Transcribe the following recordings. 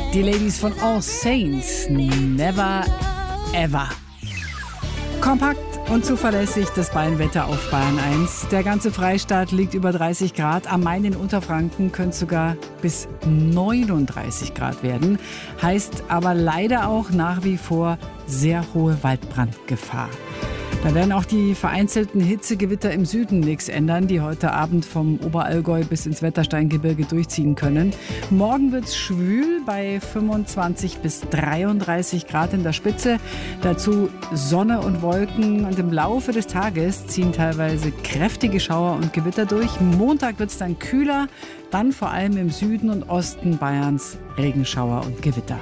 Die Ladies von All Saints, Never Ever. Kompakt und zuverlässig das Bayernwetter auf Bayern 1. Der ganze Freistaat liegt über 30 Grad. Am Main in Unterfranken könnte es sogar bis 39 Grad werden. Heißt aber leider auch nach wie vor sehr hohe Waldbrandgefahr. Da werden auch die vereinzelten Hitzegewitter im Süden nichts ändern, die heute Abend vom Oberallgäu bis ins Wettersteingebirge durchziehen können. Morgen wird es schwül bei 25 bis 33 Grad in der Spitze. Dazu Sonne und Wolken und im Laufe des Tages ziehen teilweise kräftige Schauer und Gewitter durch. Montag wird es dann kühler, dann vor allem im Süden und Osten Bayerns Regenschauer und Gewitter.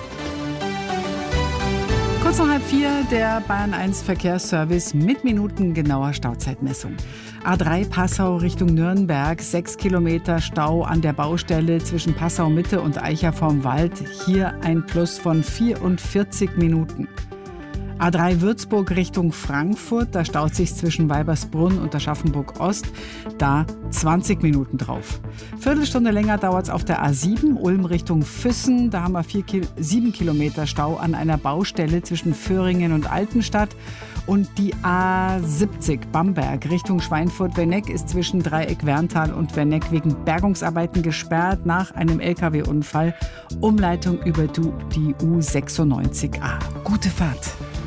Kurz nach 3:30 der Bayern 1 Verkehrsservice mit minutengenauer Stauzeitmessung. A3 Passau Richtung Nürnberg, 6 Kilometer Stau an der Baustelle zwischen Passau Mitte und Eicher vorm Wald. Hier ein Plus von 44 Minuten. A3 Würzburg Richtung Frankfurt, da staut sich zwischen Weibersbrunn und Aschaffenburg Ost, da 20 Minuten drauf. Viertelstunde länger dauert es auf der A7 Ulm Richtung Füssen, da haben wir 7 Kilometer Stau an einer Baustelle zwischen Föhringen und Altenstadt. Und die A70 Bamberg Richtung Schweinfurt-Werneck ist zwischen Dreieck Werntal und Werneck wegen Bergungsarbeiten gesperrt nach einem LKW-Unfall. Umleitung über die U96A. Gute Fahrt.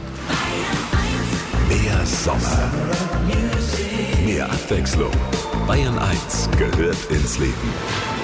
Mehr Sommer, mehr Abwechslung. Bayern 1 gehört ins Leben.